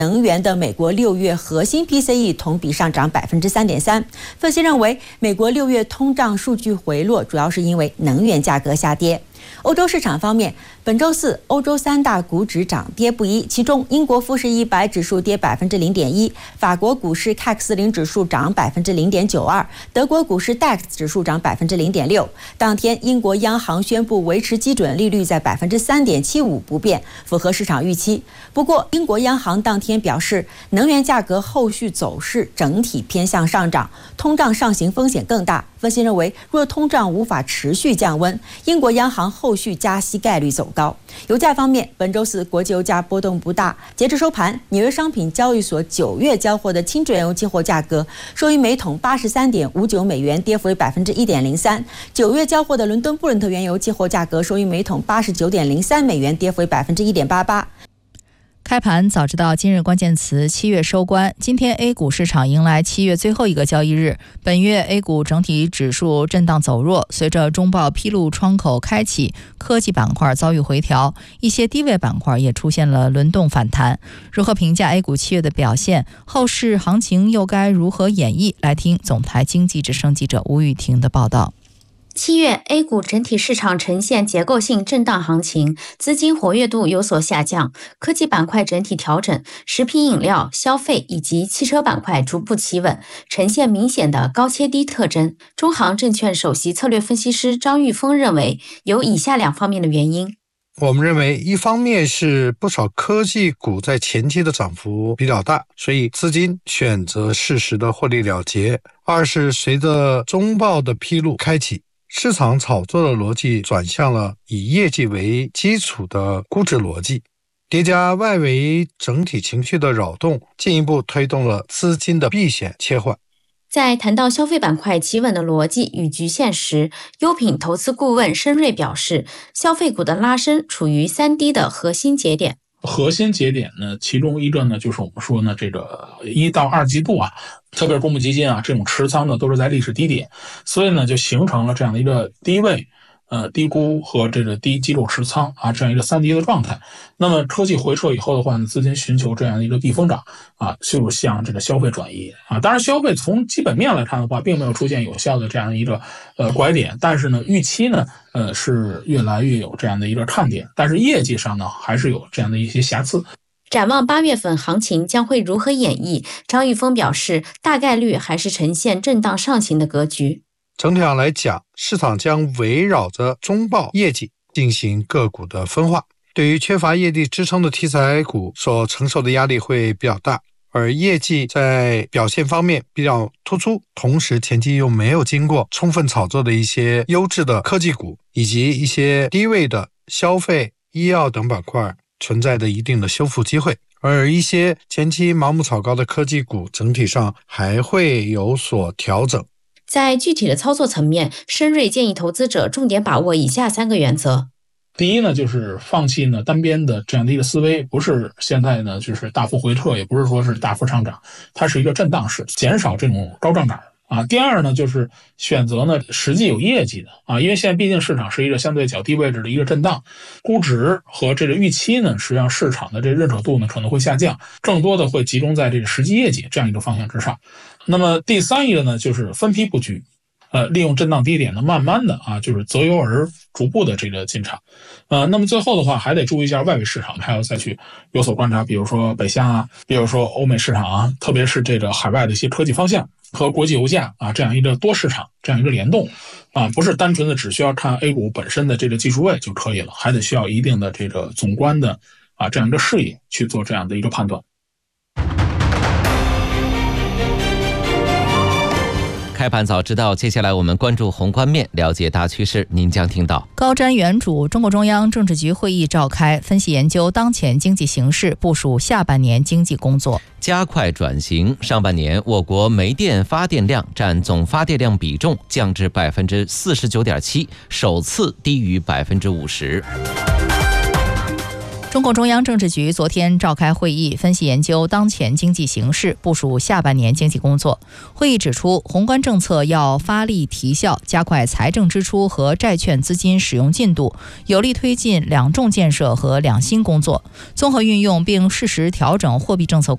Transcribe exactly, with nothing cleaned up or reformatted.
能源的美国六月核心 P C E 同比上涨百分之三点三。分析认为，美国六月通胀数据回落，主要是因为能源价格下跌。欧洲市场方面，本周四欧洲三大股指涨跌不一，其中英国富时一百指数跌百分之零点一，法国股市 C A C 四零指数涨百分之零点九二，德国股市 D A X 指数涨百分之零点六。当天，英国央行宣布维持基准利率在百分之三点七五不变，符合市场预期。不过，英国央行当天表示，能源价格后续走势整体偏向上涨，通胀上行风险更大。分析认为，若通胀无法持续降温，英国央行后续加息概率走高。油价方面，本周四国际油价波动不大，截至收盘，纽约商品交易所九月交货的轻质原油期货价格收于每桶八十三点五九美元，跌幅为百分之一点零三；九月交货的伦敦布伦特原油期货价格收于每桶八十九点零三美元，跌幅为百分之一点八八。 开盘早知道今日关键词七月收官，今天 A 股市场迎来七月最后一个交易日。本月 A 股整体指数震荡走弱，随着中报披露窗口开启，科技板块遭遇回调，一些低位板块也出现了轮动反弹。如何评价 A 股七月的表现？后市行情又该如何演绎？来听总台经济之声记者吴雨婷的报道。 七月 A 股整体市场呈现结构性震荡行情，资金活跃度有所下降，科技板块整体调整，食品饮料、消费以及汽车板块逐步企稳，呈现明显的高切低特征。中航证券首席策略分析师张玉峰认为，有以下两方面的原因。 我们认为，一方面是不少科技股在前期的涨幅比较大，所以资金选择适时的获利了结；二是随着中报的披露开启，市场炒作的逻辑转向了以业绩为基础的估值逻辑，叠加外围整体情绪的扰动，进一步推动了资金的避险切换。 在谈到消费板块企稳的逻辑与局限时，优品投资顾问申瑞表示，消费股的拉升处于三低的核心节点。 核心节点呢，其中一个呢，就是我们说呢，这个一到二季度啊，特别是公募基金啊，这种持仓呢都是在历史低点，所以呢就形成了这样的一个低位、呃低估和这个低机构持仓啊这样一个三低的状态。那么科技回撤以后的话呢，资金寻求这样的一个避风港啊，就向这个消费转移啊。当然，消费从基本面来看的话，并没有出现有效的这样一个呃拐点，但是呢，预期呢。呃，是越来越有这样的一个看点，但是业绩上呢，还是有这样的一些瑕疵。 展望八月份行情将会如何演绎？张玉峰表示，大概率还是呈现震荡上行的格局。 整体上来讲，市场将围绕着中报业绩进行个股的分化。对于缺乏业绩支撑的题材股所承受的压力会比较大，而业绩在表现方面比较突出，同时前期又没有经过充分炒作的一些优质的科技股，以及一些低位的消费、医药等板块存在的一定的修复机会。而一些前期盲目炒高的科技股整体上还会有所调整。 在具体的操作层面，申瑞建议投资者重点把握以下三个原则。 第一呢，就是放弃呢单边的这样的一个思维，不是现在呢就是大幅回撤，也不是说是大幅上涨，它是一个震荡式，减少这种高杠杆啊。第二呢，就是选择呢实际有业绩的啊，因为现在毕竟市场是一个相对较低位置的一个震荡，估值和这个预期呢，实际上市场的这个认可度呢可能会下降，更多的会集中在这个实际业绩这样一个方向之上。那么第三一个呢，就是分批布局。呃，利用震荡低点呢，慢慢的啊，就是择优而逐步的这个进场，呃，那么最后的话还得注意一下外围市场，还要再去有所观察，比如说北向啊，比如说欧美市场啊，特别是这个海外的一些科技方向和国际油价啊这样一个多市场这样一个联动啊，不是单纯的只需要看 A 股本身的这个技术位就可以了，还得需要一定的这个总观的啊这样一个视野去做这样的一个判断。 开盘早知道，接下来我们关注宏观面，了解大趋势。您将听到高瞻远瞩，中国中央政治局会议召开，分析研究当前经济形势，部署下半年经济工作。 加快转型，上半年我国煤电发电量占总发电量比重降至百分之四十九点七，首次低于百分之五十。 中共中央政治局昨天召开会议，分析研究当前经济形势，部署下半年经济工作。会议指出，宏观政策要发力提效，加快财政支出和债券资金使用进度，有力推进两重建设和两新工作，综合运用并适时调整货币政策